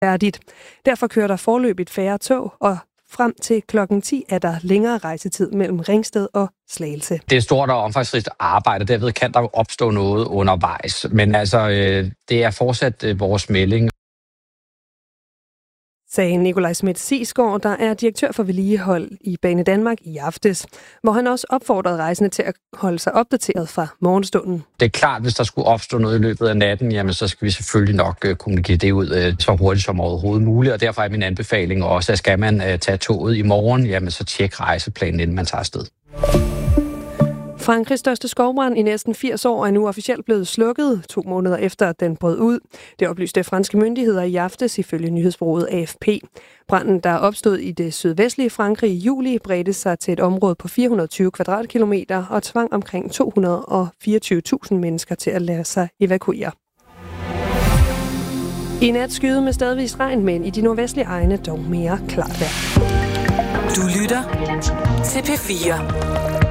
færdigt. Derfor kører der foreløbigt færre tog, og frem til klokken 10 er der længere rejsetid mellem Ringsted og Slagelse. Det er stort og omfangsrigt arbejde, derved kan der jo opstå noget undervejs. Men altså, det er fortsat vores melding. Sagde Nikolaj Schmidt-Sigsgaard, der er direktør for vedligehold i Banedanmark i aftes, hvor han også opfordrede rejsende til at holde sig opdateret fra morgenstunden. Det er klart, hvis der skulle opstå noget i løbet af natten, jamen så skal vi selvfølgelig nok kommunikere det ud så hurtigt som overhovedet muligt, og derfor er min anbefaling også, at skal man tage toget i morgen, jamen så tjek rejseplanen, inden man tager afsted. Frankrigs største skovbrand i næsten 80 år er nu officielt blevet slukket 2 måneder efter, at den brød ud. Det oplyste franske myndigheder i aftes ifølge nyhedsbureauet AFP. Branden, der opstod i det sydvestlige Frankrig i juli, bredte sig til et område på 420 kvadratkilometer og tvang omkring 224.000 mennesker til at lade sig evakuere. I nat skyde med stedvis regn, men i de nordvestlige egne dog mere klart vejr. Du lytter til P4.